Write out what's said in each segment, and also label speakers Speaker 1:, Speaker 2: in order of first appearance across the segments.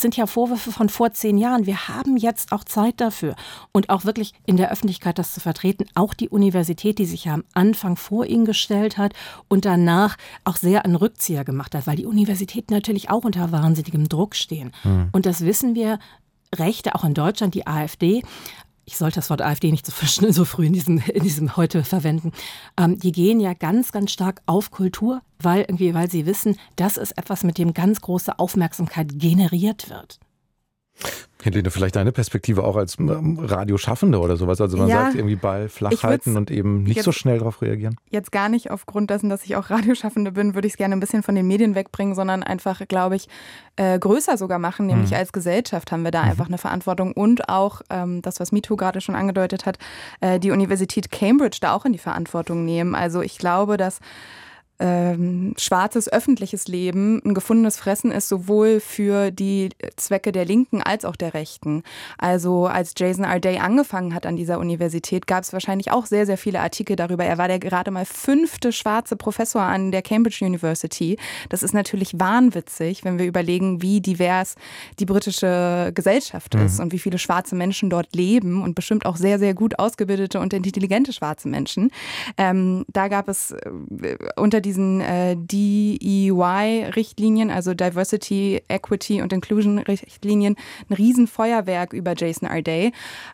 Speaker 1: sind ja Vorwürfe von vor 10 Jahren. Wir haben jetzt auch Zeit dafür und auch wirklich in der Öffentlichkeit das zu vertreten. Auch die Universität, die sich ja am Anfang vor ihn gestellt hat und danach auch sehr einen Rückzieher gemacht hat, weil die Universitäten natürlich auch unter wahnsinnigem Druck stehen. Und das wissen wir, Rechte, auch in Deutschland, die AfD, ich sollte das Wort AfD nicht so früh in diesem heute verwenden, die gehen ja ganz, ganz stark auf Kultur, weil sie wissen, das ist etwas, mit dem ganz große Aufmerksamkeit generiert wird.
Speaker 2: Helene, vielleicht deine Perspektive auch als Radioschaffende oder sowas. Also man sagt irgendwie Ball flach halten und eben nicht so schnell darauf reagieren.
Speaker 3: Jetzt gar nicht aufgrund dessen, dass ich auch Radioschaffende bin, würde ich es gerne ein bisschen von den Medien wegbringen, sondern einfach, glaube ich, größer sogar machen. Nämlich als Gesellschaft haben wir da einfach eine Verantwortung und auch das, was Mito gerade schon angedeutet hat, die Universität Cambridge da auch in die Verantwortung nehmen. Also ich glaube, dass schwarzes öffentliches Leben ein gefundenes Fressen ist, sowohl für die Zwecke der Linken als auch der Rechten. Also als Jason Arday angefangen hat an dieser Universität, gab es wahrscheinlich auch sehr, sehr viele Artikel darüber. Er war der gerade mal 5. schwarze Professor an der Cambridge University. Das ist natürlich wahnwitzig, wenn wir überlegen, wie divers die britische Gesellschaft ist und wie viele schwarze Menschen dort leben und bestimmt auch sehr, sehr gut ausgebildete und intelligente schwarze Menschen. Da gab es unter diesen DEI-Richtlinien, also Diversity, Equity und Inclusion-Richtlinien, ein Riesenfeuerwerk über Jason Arday.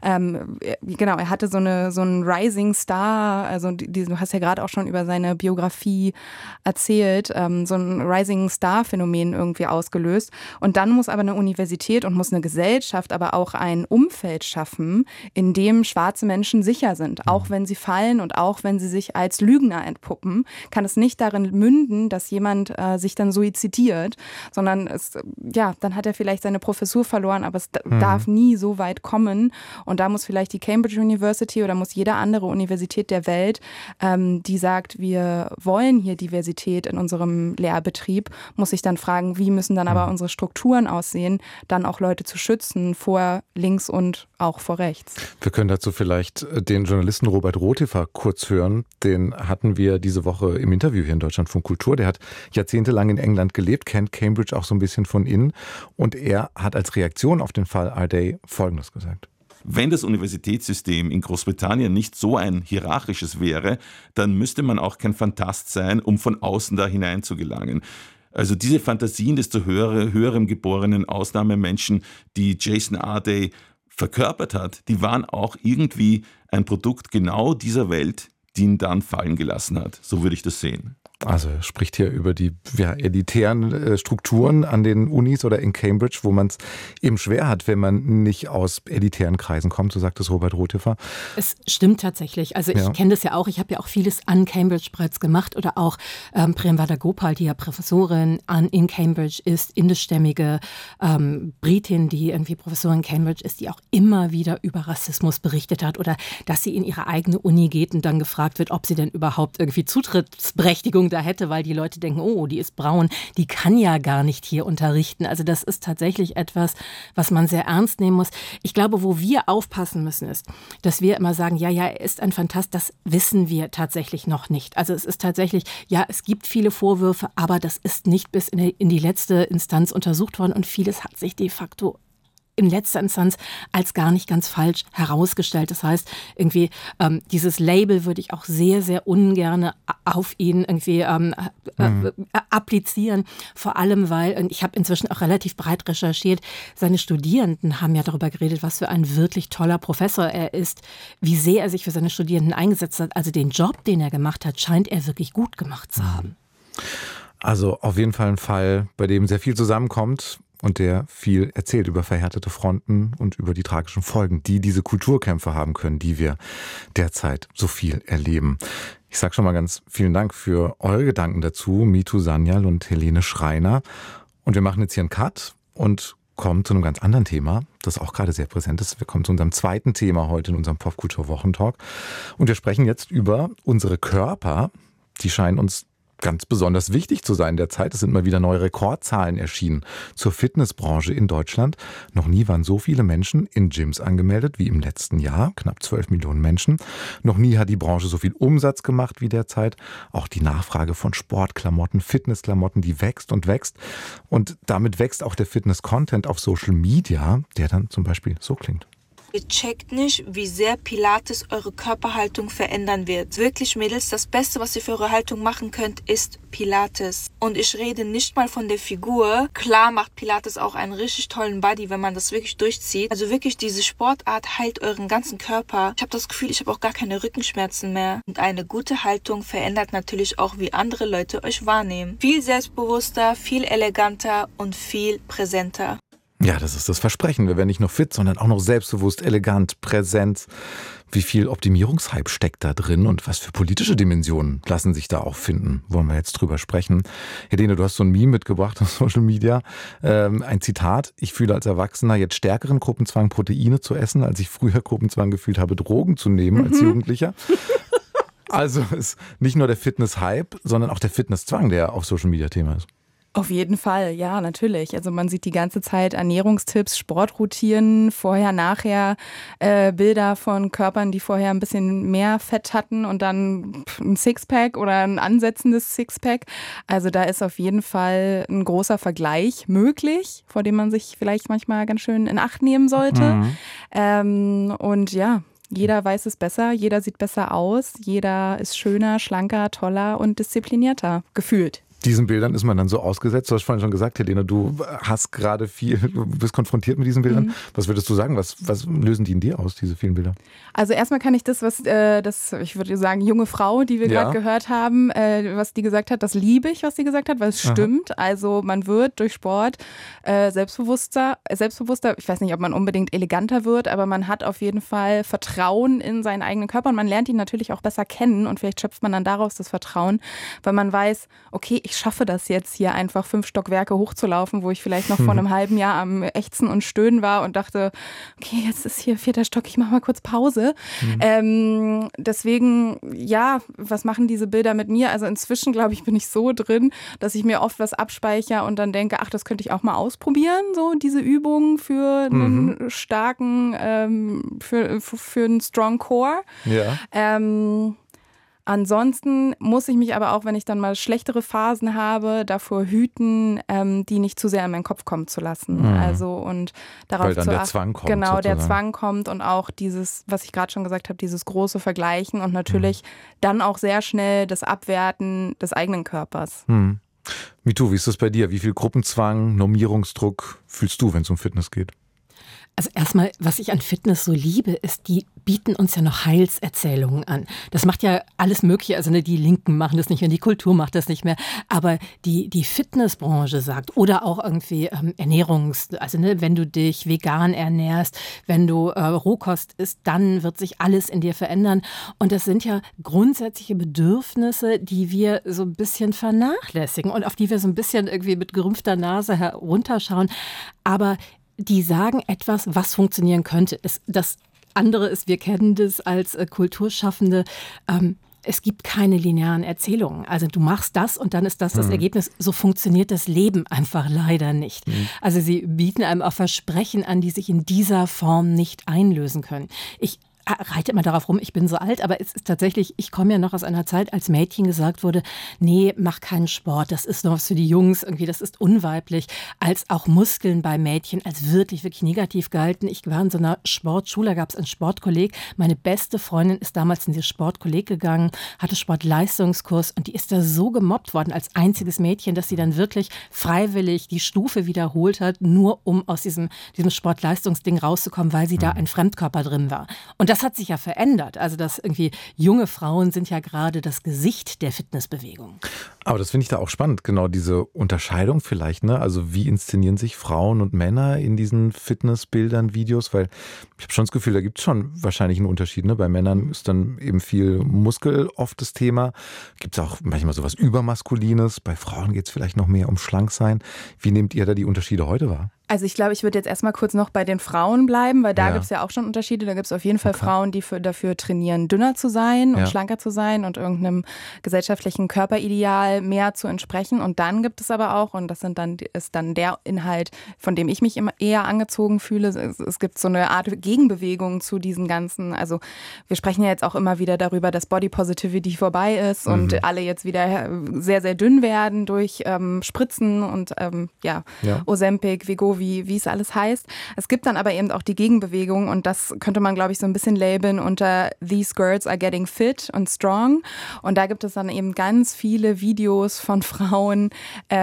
Speaker 3: Genau, er hatte so einen Rising Star, also du hast ja gerade auch schon über seine Biografie erzählt, so ein Rising Star-Phänomen irgendwie ausgelöst. Und dann muss aber eine Universität und muss eine Gesellschaft aber auch ein Umfeld schaffen, in dem schwarze Menschen sicher sind. Auch wenn sie fallen und auch wenn sie sich als Lügner entpuppen, kann es nicht darin münden, dass jemand sich dann suizidiert, sondern dann hat er vielleicht seine Professur verloren, aber es darf nie so weit kommen. Und da muss vielleicht die Cambridge University oder muss jede andere Universität der Welt, die sagt, wir wollen hier Diversität in unserem Lehrbetrieb, muss sich dann fragen, wie müssen dann aber unsere Strukturen aussehen, dann auch Leute zu schützen vor links und auch vor rechts.
Speaker 2: Wir können dazu vielleicht den Journalisten Robert Rotefer kurz hören. Den hatten wir diese Woche im Interview hier in Deutschlandfunk Kultur. Der hat jahrzehntelang in England gelebt, kennt Cambridge auch so ein bisschen von innen. Und er hat als Reaktion auf den Fall Arday Folgendes gesagt.
Speaker 4: Wenn das Universitätssystem in Großbritannien nicht so ein hierarchisches wäre, dann müsste man auch kein Fantast sein, um von außen da hinein zu gelangen. Also diese Fantasien des zu höherem geborenen Ausnahmemenschen, die Jason Arday verkörpert hat, die waren auch irgendwie ein Produkt genau dieser Welt, die ihn dann fallen gelassen hat. So würde ich das sehen.
Speaker 2: Also er spricht hier über die elitären Strukturen an den Unis oder in Cambridge, wo man es eben schwer hat, wenn man nicht aus elitären Kreisen kommt, so sagt es Robert Rotefer.
Speaker 1: Es stimmt tatsächlich. Also ich kenne das ja auch. Ich habe ja auch vieles an Cambridge bereits gemacht oder auch Priyamvada Gopal, die ja Professorin in Cambridge ist, indischstämmige Britin, die irgendwie Professorin in Cambridge ist, die auch immer wieder über Rassismus berichtet hat oder dass sie in ihre eigene Uni geht und dann gefragt wird, ob sie denn überhaupt irgendwie Zutrittsberechtigung da hätte, weil die Leute denken, oh, die ist braun, die kann ja gar nicht hier unterrichten. Also das ist tatsächlich etwas, was man sehr ernst nehmen muss. Ich glaube, wo wir aufpassen müssen, ist, dass wir immer sagen, ja, er ist ein Fantast, das wissen wir tatsächlich noch nicht. Also es ist tatsächlich, ja, es gibt viele Vorwürfe, aber das ist nicht bis in die letzte Instanz untersucht worden und vieles hat sich de facto in letzter Instanz als gar nicht ganz falsch herausgestellt. Das heißt, irgendwie dieses Label würde ich auch sehr, sehr ungern auf ihn irgendwie applizieren. Vor allem, weil, ich habe inzwischen auch relativ breit recherchiert, seine Studierenden haben ja darüber geredet, was für ein wirklich toller Professor er ist, wie sehr er sich für seine Studierenden eingesetzt hat. Also den Job, den er gemacht hat, scheint er wirklich gut gemacht zu haben.
Speaker 2: Also auf jeden Fall ein Fall, bei dem sehr viel zusammenkommt. Und der viel erzählt über verhärtete Fronten und über die tragischen Folgen, die diese Kulturkämpfe haben können, die wir derzeit so viel erleben. Ich sage schon mal ganz vielen Dank für eure Gedanken dazu, Mito Sanyal und Helene Schreiner. Und wir machen jetzt hier einen Cut und kommen zu einem ganz anderen Thema, das auch gerade sehr präsent ist. Wir kommen zu unserem zweiten Thema heute in unserem Popkultur-Wochentalk. Und wir sprechen jetzt über unsere Körper. Die scheinen uns ganz besonders wichtig zu sein derzeit. Es sind mal wieder neue Rekordzahlen erschienen zur Fitnessbranche in Deutschland. Noch nie waren so viele Menschen in Gyms angemeldet wie im letzten Jahr, knapp 12 Millionen Menschen. Noch nie hat die Branche so viel Umsatz gemacht wie derzeit. Auch die Nachfrage von Sportklamotten, Fitnessklamotten, die wächst und wächst. Und damit wächst auch der Fitness-Content auf Social Media, der dann zum Beispiel so klingt.
Speaker 5: Ihr checkt nicht, wie sehr Pilates eure Körperhaltung verändern wird. Wirklich, Mädels, das Beste, was ihr für eure Haltung machen könnt, ist Pilates. Und ich rede nicht mal von der Figur. Klar macht Pilates auch einen richtig tollen Body, wenn man das wirklich durchzieht. Also wirklich, diese Sportart heilt euren ganzen Körper. Ich habe das Gefühl, ich habe auch gar keine Rückenschmerzen mehr. Und eine gute Haltung verändert natürlich auch, wie andere Leute euch wahrnehmen. Viel selbstbewusster, viel eleganter und viel präsenter.
Speaker 2: Ja, das ist das Versprechen. Wir werden nicht nur fit, sondern auch noch selbstbewusst, elegant, präsent. Wie viel Optimierungshype steckt da drin und was für politische Dimensionen lassen sich da auch finden, wollen wir jetzt drüber sprechen. Helene, du hast so ein Meme mitgebracht auf Social Media. Ein Zitat: Ich fühle als Erwachsener jetzt stärkeren Gruppenzwang, Proteine zu essen, als ich früher Gruppenzwang gefühlt habe, Drogen zu nehmen als Jugendlicher. Also ist nicht nur der Fitness-Hype, sondern auch der Fitnesszwang, der auf Social Media Thema ist.
Speaker 3: Auf jeden Fall, ja, natürlich. Also man sieht die ganze Zeit Ernährungstipps, Sportroutinen, vorher, nachher, Bilder von Körpern, die vorher ein bisschen mehr Fett hatten und dann ein Sixpack oder ein ansetzendes Sixpack. Also da ist auf jeden Fall ein großer Vergleich möglich, vor dem man sich vielleicht manchmal ganz schön in Acht nehmen sollte. Und ja, jeder weiß es besser, jeder sieht besser aus, jeder ist schöner, schlanker, toller und disziplinierter gefühlt.
Speaker 2: Diesen Bildern ist man dann so ausgesetzt. Du hast vorhin schon gesagt, Helene, du hast gerade du bist konfrontiert mit diesen Bildern. Was würdest du sagen? Was lösen die in dir aus, diese vielen Bilder?
Speaker 3: Also erstmal kann ich das, ich würde sagen, junge Frau, die wir gerade gehört haben, was die gesagt hat, das liebe ich, was sie gesagt hat, weil es stimmt. Also man wird durch Sport selbstbewusster. Ich weiß nicht, ob man unbedingt eleganter wird, aber man hat auf jeden Fall Vertrauen in seinen eigenen Körper und man lernt ihn natürlich auch besser kennen und vielleicht schöpft man dann daraus das Vertrauen, weil man weiß, okay, ich schaffe das jetzt hier einfach 5 Stockwerke hochzulaufen, wo ich vielleicht noch vor einem halben Jahr am Ächzen und Stöhnen war und dachte, okay, jetzt ist hier 4. Stock, ich mache mal kurz Pause. Deswegen, ja, was machen diese Bilder mit mir? Also inzwischen, glaube ich, bin ich so drin, dass ich mir oft was abspeichere und dann denke, ach, das könnte ich auch mal ausprobieren, so diese Übung für einen starken, für einen Strong Core. Ja. Ansonsten muss ich mich aber auch, wenn ich dann mal schlechtere Phasen habe, davor hüten, die nicht zu sehr in meinen Kopf kommen zu lassen. Also und darauf
Speaker 2: weil dann
Speaker 3: zu
Speaker 2: der
Speaker 3: achten,
Speaker 2: Zwang kommt.
Speaker 3: Genau,
Speaker 2: sozusagen.
Speaker 3: der Zwang kommt und auch dieses, was ich gerade schon gesagt habe, dieses große Vergleichen und natürlich dann auch sehr schnell das Abwerten des eigenen Körpers.
Speaker 2: Mitu, wie ist das bei dir? Wie viel Gruppenzwang, Normierungsdruck fühlst du, wenn es um Fitness geht?
Speaker 1: Also erstmal, was ich an Fitness so liebe, ist, die bieten uns ja noch Heilserzählungen an. Das macht ja alles Mögliche, also die Linken machen das nicht mehr, die Kultur macht das nicht mehr, aber die Fitnessbranche sagt, oder auch irgendwie wenn du dich vegan ernährst, wenn du Rohkost isst, dann wird sich alles in dir verändern. Und das sind ja grundsätzliche Bedürfnisse, die wir so ein bisschen vernachlässigen und auf die wir so ein bisschen irgendwie mit gerümpfter Nase herunterschauen. Aber die sagen etwas, was funktionieren könnte. Das andere ist, wir kennen das als Kulturschaffende, es gibt keine linearen Erzählungen. Also du machst das und dann ist das Ergebnis. So funktioniert das Leben einfach leider nicht. Also sie bieten einem auch Versprechen an, die sich in dieser Form nicht einlösen können. Ich reite immer darauf rum, ich bin so alt, aber es ist tatsächlich, ich komme ja noch aus einer Zeit, als Mädchen gesagt wurde, nee, mach keinen Sport, das ist noch was für die Jungs, irgendwie, das ist unweiblich, als auch Muskeln bei Mädchen als wirklich, wirklich negativ gehalten. Ich war in so einer Sportschule, da gab es einen Sportkolleg, meine beste Freundin ist damals in dieses Sportkolleg gegangen, hatte Sportleistungskurs und die ist da so gemobbt worden als einziges Mädchen, dass sie dann wirklich freiwillig die Stufe wiederholt hat, nur um aus diesem Sportleistungsding rauszukommen, weil sie da ein Fremdkörper drin war. Und das hat sich ja verändert. Also dass irgendwie junge Frauen sind ja gerade das Gesicht der Fitnessbewegung.
Speaker 2: Aber das finde ich da auch spannend, genau diese Unterscheidung vielleicht, ne? Also wie inszenieren sich Frauen und Männer in diesen Fitnessbildern, Videos? Weil ich habe schon das Gefühl, da gibt es schon wahrscheinlich einen Unterschied, ne? Bei Männern ist dann eben viel Muskel oft das Thema. Gibt es auch manchmal sowas Übermaskulines. Bei Frauen geht es vielleicht noch mehr um Schlanksein. Wie nehmt ihr da die Unterschiede heute wahr?
Speaker 3: Also ich glaube, ich würde jetzt erstmal kurz noch bei den Frauen bleiben, weil da gibt es ja auch schon Unterschiede. Da gibt es auf jeden Fall Frauen, die dafür trainieren, dünner zu sein und schlanker zu sein und irgendeinem gesellschaftlichen Körperideal mehr zu entsprechen. Und dann gibt es aber auch, und das ist dann der Inhalt, von dem ich mich immer eher angezogen fühle, es gibt so eine Art Gegenbewegung zu diesen ganzen, also wir sprechen ja jetzt auch immer wieder darüber, dass Body Positivity vorbei ist und alle jetzt wieder sehr, sehr dünn werden durch Spritzen und Ozempic, Wegovy, wie es alles heißt. Es gibt dann aber eben auch die Gegenbewegung und das könnte man, glaube ich, so ein bisschen labeln unter These Girls are getting fit und strong. Und da gibt es dann eben ganz viele Videos von Frauen,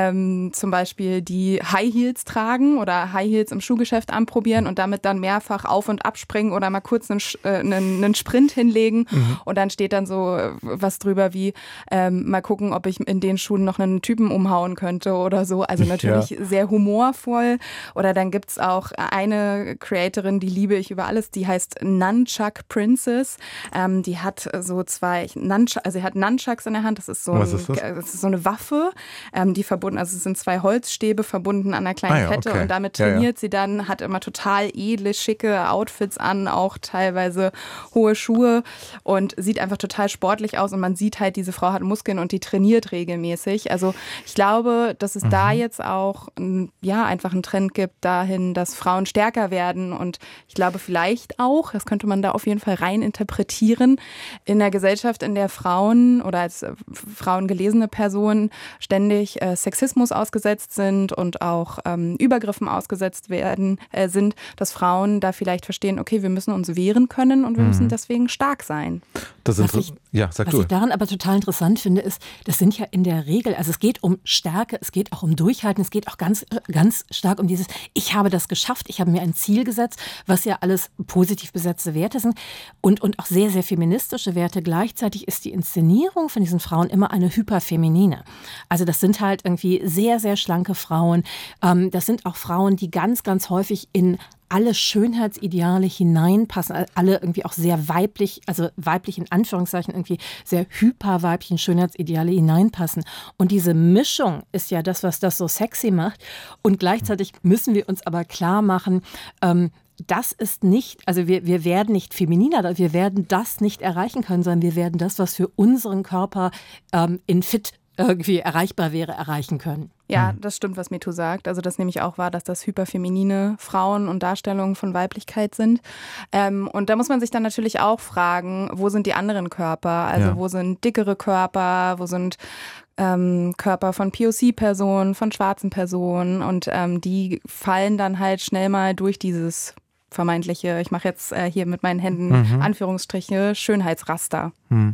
Speaker 3: zum Beispiel, die High Heels tragen oder High Heels im Schuhgeschäft anprobieren und damit dann mehrfach auf- und abspringen oder mal kurz einen Sprint hinlegen. Und dann steht dann so was drüber wie, mal gucken, ob ich in den Schuhen noch einen Typen umhauen könnte oder so. Also natürlich sehr humorvoll. Oder dann gibt es auch eine Creatorin, die liebe ich über alles, die heißt Nunchuck Princess. Die hat so zwei sie hat Nunchucks in der Hand. Das ist so, das ist so eine Waffe, die verbunden, also es sind zwei Holzstäbe verbunden an einer kleinen Kette und damit trainiert sie dann, hat immer total edle, schicke Outfits an, auch teilweise hohe Schuhe und sieht einfach total sportlich aus und man sieht halt, diese Frau hat Muskeln und die trainiert regelmäßig. Also ich glaube, dass es da jetzt auch einfach einen Trend gibt dahin, dass Frauen stärker werden und ich glaube vielleicht auch, das könnte man da auf jeden Fall rein interpretieren, in der Gesellschaft, in der Frauen oder als Frauen gelesene Personen ständig Sexismus ausgesetzt sind und auch Übergriffen ausgesetzt sind, dass Frauen da vielleicht verstehen, okay, wir müssen uns wehren können und wir müssen deswegen stark sein.
Speaker 2: Was ich daran aber total interessant finde, ist, das sind ja in der Regel, also es geht um Stärke, es geht auch um Durchhalten, es geht auch ganz, ganz stark um dieses, ich habe das geschafft, ich habe mir ein Ziel gesetzt, was ja alles positiv besetzte Werte sind und auch sehr, sehr feministische Werte. Gleichzeitig ist die Inszenierung von diesen Frauen immer eine hyperfeminine. Also das sind halt irgendwie sehr, sehr schlanke Frauen. Das sind auch Frauen, die ganz, ganz häufig in alle Schönheitsideale hineinpassen, alle irgendwie auch sehr weiblich, also weiblich in Anführungszeichen irgendwie sehr hyperweiblichen Schönheitsideale hineinpassen. Und diese Mischung ist ja das, was das so sexy macht. Und gleichzeitig müssen wir uns aber klar machen, das ist nicht, also wir werden nicht femininer, wir werden das nicht erreichen können, sondern wir werden das, was für unseren Körper in fit irgendwie erreichbar wäre, erreichen können.
Speaker 3: Ja, das stimmt, was Metu sagt. Also das nehme ich auch wahr, dass das hyperfeminine Frauen und Darstellungen von Weiblichkeit sind. Und da muss man sich dann natürlich auch fragen, wo sind die anderen Körper? Also wo sind dickere Körper? Wo sind Körper von POC-Personen, von schwarzen Personen? Und die fallen dann halt schnell mal durch dieses vermeintliche, ich mache jetzt hier mit meinen Händen Anführungsstriche, Schönheitsraster.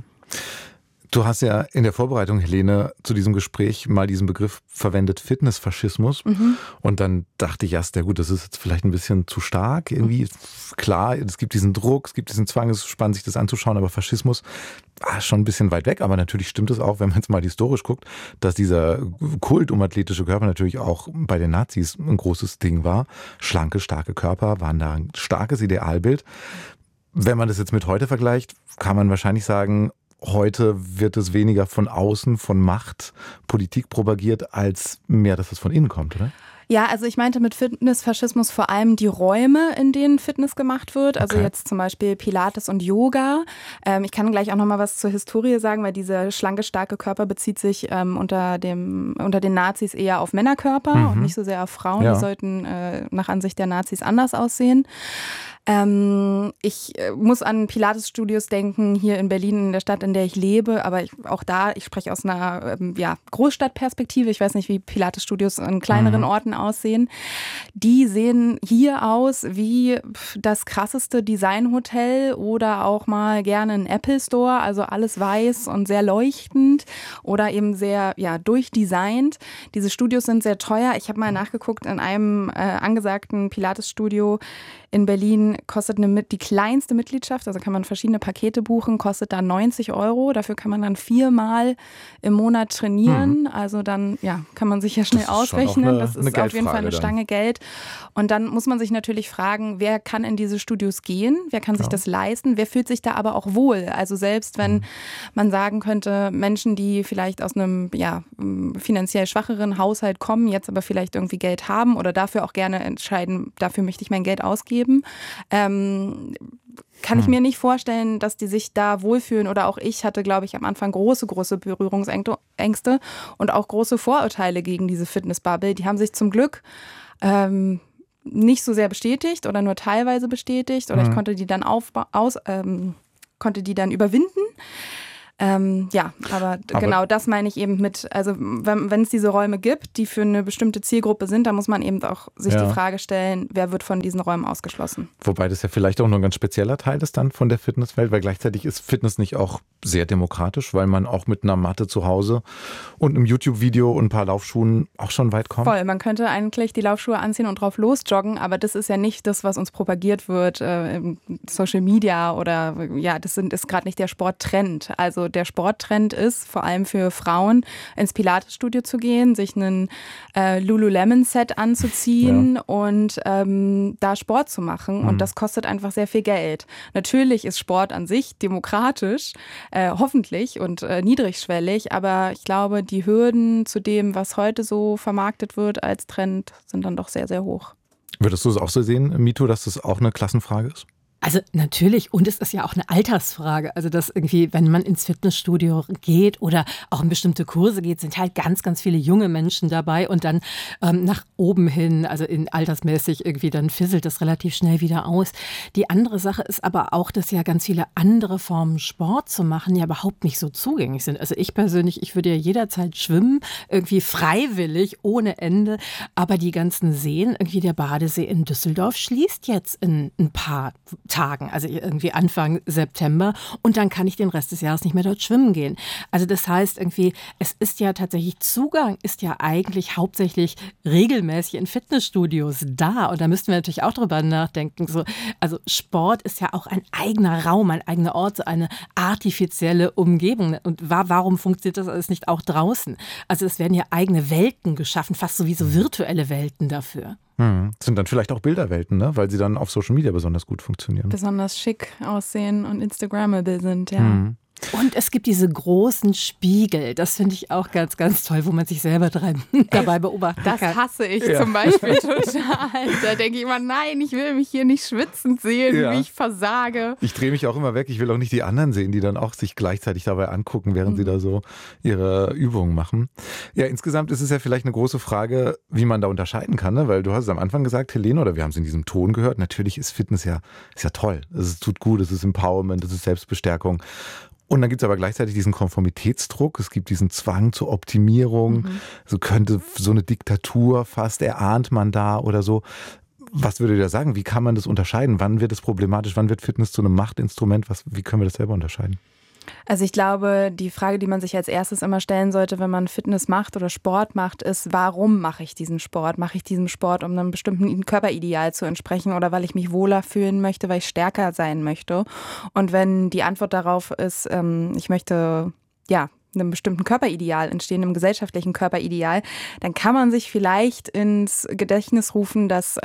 Speaker 2: Du hast ja in der Vorbereitung, Helene, zu diesem Gespräch mal diesen Begriff verwendet, Fitnessfaschismus. Und dann dachte ich erst, ja gut, das ist jetzt vielleicht ein bisschen zu stark. Irgendwie, klar, es gibt diesen Druck, es gibt diesen Zwang, es ist spannend, sich das anzuschauen, aber Faschismus schon ein bisschen weit weg. Aber natürlich stimmt es auch, wenn man jetzt mal historisch guckt, dass dieser Kult um athletische Körper natürlich auch bei den Nazis ein großes Ding war. Schlanke, starke Körper waren da ein starkes Idealbild. Wenn man das jetzt mit heute vergleicht, kann man wahrscheinlich sagen, heute wird es weniger von außen, von Macht, Politik propagiert, als mehr, dass es von innen kommt, oder?
Speaker 3: Ja, also ich meinte mit Fitnessfaschismus vor allem die Räume, in denen Fitness gemacht wird. Also jetzt zum Beispiel Pilates und Yoga. Ich kann gleich auch noch mal was zur Historie sagen, weil dieser schlanke, starke Körper bezieht sich unter den Nazis eher auf Männerkörper und nicht so sehr auf Frauen. Die sollten nach Ansicht der Nazis anders aussehen. Ich muss an Pilates-Studios denken, hier in Berlin, in der Stadt, in der ich lebe. Aber ich spreche aus einer Großstadtperspektive. Ich weiß nicht, wie Pilates-Studios in kleineren Orten aussehen. Die sehen hier aus wie das krasseste Designhotel oder auch mal gerne ein Apple Store. Also alles weiß und sehr leuchtend oder eben sehr durchdesignt. Diese Studios sind sehr teuer. Ich habe mal nachgeguckt, in einem angesagten Pilates-Studio in Berlin dann kostet die kleinste Mitgliedschaft, also kann man verschiedene Pakete buchen, kostet dann 90 €. Dafür kann man dann 4-mal im Monat trainieren. Also dann kann man sich ja schnell ausrechnen. Das ist auf jeden Fall eine Stange Geld. Und dann muss man sich natürlich fragen, wer kann in diese Studios gehen? Wer kann sich das leisten? Wer fühlt sich da aber auch wohl? Also selbst wenn man sagen könnte, Menschen, die vielleicht aus einem finanziell schwacheren Haushalt kommen, jetzt aber vielleicht irgendwie Geld haben oder dafür auch gerne entscheiden, dafür möchte ich mein Geld ausgeben, kann ich mir nicht vorstellen, dass die sich da wohlfühlen. Oder auch ich hatte, glaube ich, am Anfang große Berührungsängste und auch große Vorurteile gegen diese Fitnessbubble. Die haben sich zum Glück nicht so sehr bestätigt oder nur teilweise bestätigt. Oder ich konnte die dann überwinden. Aber genau das meine ich eben mit, also wenn es diese Räume gibt, die für eine bestimmte Zielgruppe sind, dann muss man eben auch sich die Frage stellen, wer wird von diesen Räumen ausgeschlossen.
Speaker 2: Wobei das ja vielleicht auch nur ein ganz spezieller Teil ist dann von der Fitnesswelt, weil gleichzeitig ist Fitness nicht auch sehr demokratisch, weil man auch mit einer Matte zu Hause und einem YouTube-Video und ein paar Laufschuhen auch schon weit kommt.
Speaker 3: Voll, man könnte eigentlich die Laufschuhe anziehen und drauf losjoggen, aber das ist ja nicht das, was uns propagiert wird im Social Media oder das ist gerade nicht der Sporttrend. Also der Sporttrend ist, vor allem für Frauen, ins Pilates-Studio zu gehen, sich einen Lululemon-Set anzuziehen und da Sport zu machen. Und das kostet einfach sehr viel Geld. Natürlich ist Sport an sich demokratisch, hoffentlich und niedrigschwellig, aber ich glaube, die Hürden zu dem, was heute so vermarktet wird als Trend, sind dann doch sehr, sehr hoch.
Speaker 2: Würdest du es auch so sehen, Mito, dass das auch eine Klassenfrage ist?
Speaker 1: Also natürlich, und es ist ja auch eine Altersfrage. Also dass irgendwie, wenn man ins Fitnessstudio geht oder auch in bestimmte Kurse geht, sind halt ganz, ganz viele junge Menschen dabei und dann nach oben hin, also altersmäßig irgendwie, dann fisselt das relativ schnell wieder aus. Die andere Sache ist aber auch, dass ja ganz viele andere Formen Sport zu machen ja überhaupt nicht so zugänglich sind. Also ich persönlich, ich würde ja jederzeit schwimmen, irgendwie freiwillig, ohne Ende. Aber die ganzen Seen, irgendwie der Badesee in Düsseldorf schließt jetzt in ein paar Tagen, also irgendwie Anfang September, und dann kann ich den Rest des Jahres nicht mehr dort schwimmen gehen. Also das heißt irgendwie, es ist ja tatsächlich, Zugang ist ja eigentlich hauptsächlich regelmäßig in Fitnessstudios da, und da müssten wir natürlich auch drüber nachdenken. So, also Sport ist ja auch ein eigener Raum, ein eigener Ort, so eine artifizielle Umgebung. Und warum funktioniert das alles nicht auch draußen? Also es werden ja eigene Welten geschaffen, fast so wie so virtuelle Welten dafür.
Speaker 2: Das sind dann vielleicht auch Bilderwelten, ne? Weil sie dann auf Social Media besonders gut funktionieren.
Speaker 3: Besonders schick aussehen und Instagrammable sind, ja.
Speaker 1: Und es gibt diese großen Spiegel, das finde ich auch ganz, ganz toll, wo man sich selber dabei beobachten kann.
Speaker 3: Das hasse ich zum Beispiel total. Da denke ich immer, nein, ich will mich hier nicht schwitzend sehen, wie ich versage.
Speaker 2: Ich drehe mich auch immer weg. Ich will auch nicht die anderen sehen, die dann auch sich gleichzeitig dabei angucken, während sie da so ihre Übungen machen. Ja, insgesamt ist es ja vielleicht eine große Frage, wie man da unterscheiden kann, ne? Weil du hast es am Anfang gesagt, Helene, oder wir haben es in diesem Ton gehört, natürlich ist Fitness ja toll. Es tut gut, es ist Empowerment, es ist Selbstbestärkung. Und dann gibt es aber gleichzeitig diesen Konformitätsdruck, es gibt diesen Zwang zur Optimierung, so könnte so eine Diktatur fast, erahnt man da oder so. Was würdet ihr da sagen? Wie kann man das unterscheiden? Wann wird es problematisch? Wann wird Fitness zu einem Machtinstrument? Wie können wir das selber unterscheiden?
Speaker 3: Also ich glaube, die Frage, die man sich als erstes immer stellen sollte, wenn man Fitness macht oder Sport macht, ist, warum mache ich diesen Sport? Mache ich diesen Sport, um einem bestimmten Körperideal zu entsprechen oder weil ich mich wohler fühlen möchte, weil ich stärker sein möchte? Und wenn die Antwort darauf ist, ich möchte, einem bestimmten Körperideal entstehen, einem gesellschaftlichen Körperideal, dann kann man sich vielleicht ins Gedächtnis rufen, dass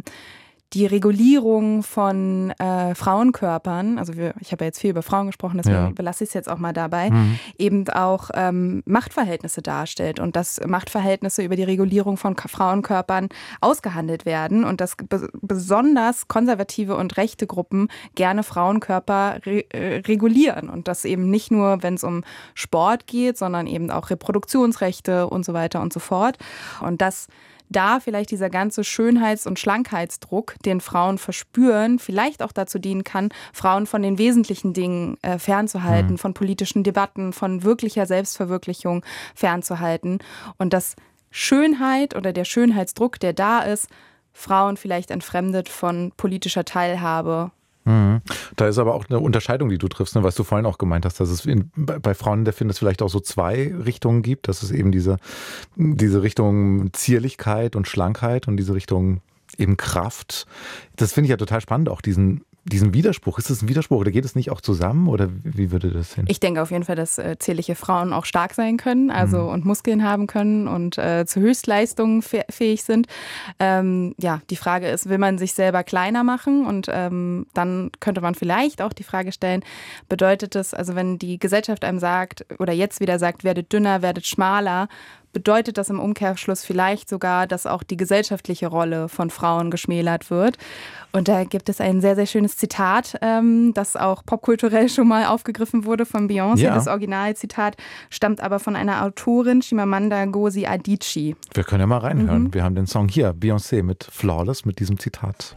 Speaker 3: die Regulierung von Frauenkörpern, also ich habe ja jetzt viel über Frauen gesprochen, deswegen belasse ich es jetzt auch mal dabei, eben auch Machtverhältnisse darstellt und dass Machtverhältnisse über die Regulierung von Frauenkörpern ausgehandelt werden und dass besonders konservative und rechte Gruppen gerne Frauenkörper regulieren und das eben nicht nur, wenn es um Sport geht, sondern eben auch Reproduktionsrechte und so weiter und so fort. Und das da vielleicht dieser ganze Schönheits- und Schlankheitsdruck, den Frauen verspüren, vielleicht auch dazu dienen kann, Frauen von den wesentlichen Dingen fernzuhalten, von politischen Debatten, von wirklicher Selbstverwirklichung fernzuhalten. Und dass Schönheit oder der Schönheitsdruck, der da ist, Frauen vielleicht entfremdet von politischer Teilhabe.
Speaker 2: Da ist aber auch eine Unterscheidung, die du triffst, ne? Was du vorhin auch gemeint hast, dass es bei Frauen der Fitness vielleicht auch so zwei Richtungen gibt, dass es eben diese Richtung Zierlichkeit und Schlankheit und diese Richtung eben Kraft. Das finde ich ja total spannend, auch diesen Widerspruch. Ist das ein Widerspruch oder geht es nicht auch zusammen oder wie würde das hin?
Speaker 3: Ich denke auf jeden Fall, dass zierliche Frauen auch stark sein können, und Muskeln haben können und zu Höchstleistungen fähig sind. Die Frage ist, will man sich selber kleiner machen? Und dann könnte man vielleicht auch die Frage stellen, bedeutet das, also wenn die Gesellschaft einem sagt oder jetzt wieder sagt, werdet dünner, werdet schmaler, bedeutet das im Umkehrschluss vielleicht sogar, dass auch die gesellschaftliche Rolle von Frauen geschmälert wird. Und da gibt es ein sehr, sehr schönes Zitat, das auch popkulturell schon mal aufgegriffen wurde von Beyoncé. Ja. Das Originalzitat stammt aber von einer Autorin, Chimamanda Ngozi Adichie.
Speaker 2: Wir können ja mal reinhören. Wir haben den Song hier, Beyoncé mit Flawless, mit diesem Zitat.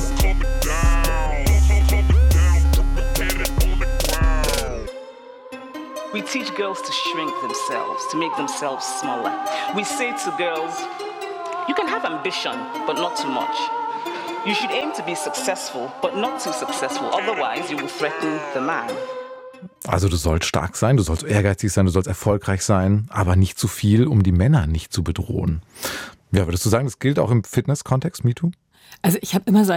Speaker 6: We teach girls to shrink themselves, to make themselves smaller. We say to girls, you can have ambition, but not too much. You should aim to be successful, but not too successful. Otherwise, you will threaten the man.
Speaker 2: Also du sollst stark sein, du sollst ehrgeizig sein, du sollst erfolgreich sein, aber nicht zu viel, um die Männer nicht zu bedrohen. Ja, würdest du sagen, das gilt auch im Fitness-Kontext, MeToo?
Speaker 1: Also ich habe immer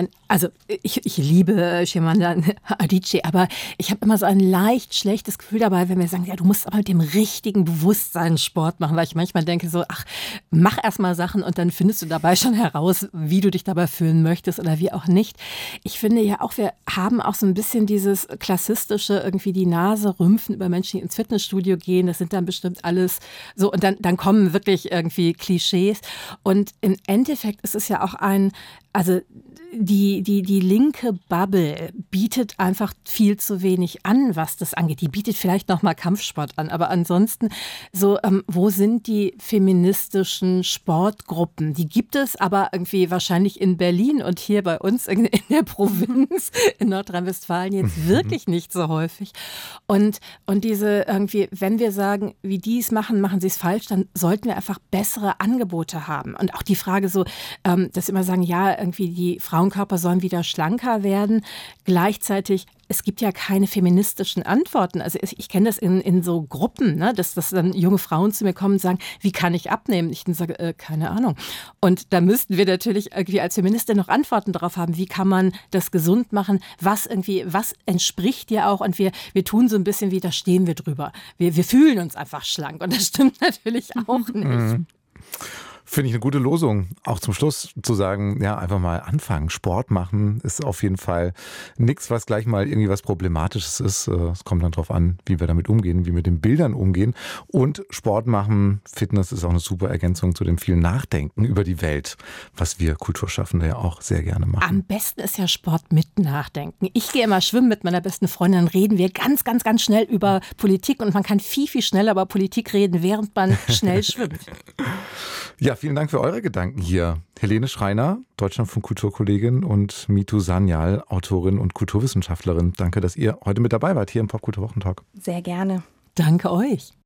Speaker 1: ich liebe Chimamanda Adichie, aber ich habe immer so ein leicht schlechtes Gefühl dabei, wenn wir sagen, ja, du musst aber mit dem richtigen Bewusstsein Sport machen, weil ich manchmal denke so, mach erst mal Sachen und dann findest du dabei schon heraus, wie du dich dabei fühlen möchtest oder wie auch nicht. Ich finde ja auch, wir haben auch so ein bisschen dieses klassistische, irgendwie die Nase rümpfen über Menschen, die ins Fitnessstudio gehen, das sind dann bestimmt alles so und dann kommen wirklich irgendwie Klischees und im Endeffekt ist es ja auch also die linke Bubble bietet einfach viel zu wenig an, was das angeht. Die bietet vielleicht noch mal Kampfsport an, aber ansonsten so, wo sind die feministischen Sportgruppen? Die gibt es aber irgendwie wahrscheinlich in Berlin und hier bei uns in der Provinz in Nordrhein-Westfalen jetzt wirklich nicht so häufig. Und diese irgendwie, wenn wir sagen, wie die es machen, machen sie es falsch, dann sollten wir einfach bessere Angebote haben. Und auch die Frage so, dass immer sagen, ja, irgendwie die Frauenkörper sollen wieder schlanker werden. Gleichzeitig, es gibt ja keine feministischen Antworten. Also ich kenne das in so Gruppen, ne, dass dann junge Frauen zu mir kommen und sagen, wie kann ich abnehmen? Ich dann sage, keine Ahnung. Und da müssten wir natürlich irgendwie als Feministin noch Antworten darauf haben, wie kann man das gesund machen? Was entspricht dir auch? Und wir tun so ein bisschen wie, da stehen wir drüber. Wir fühlen uns einfach schlank. Und das stimmt natürlich auch nicht.
Speaker 2: Finde ich eine gute Losung, auch zum Schluss zu sagen, ja, einfach mal anfangen. Sport machen ist auf jeden Fall nichts, was gleich mal irgendwie was Problematisches ist. Es kommt dann drauf an, wie wir damit umgehen, wie wir mit den Bildern umgehen. Und Sport machen, Fitness ist auch eine super Ergänzung zu dem vielen Nachdenken über die Welt, was wir Kulturschaffende ja auch sehr gerne machen.
Speaker 1: Am besten ist ja Sport mit Nachdenken. Ich gehe immer schwimmen mit meiner besten Freundin, dann reden wir ganz, ganz, ganz schnell über Politik und man kann viel, viel schneller über Politik reden, während man schnell schwimmt.
Speaker 2: Ja, vielen Dank für eure Gedanken hier. Helene Schreiner, Deutschlandfunk Kulturkollegin und Mitu Sanyal, Autorin und Kulturwissenschaftlerin. Danke, dass ihr heute mit dabei wart hier im Popkultur-Wochentalk.
Speaker 3: Sehr gerne.
Speaker 1: Danke euch.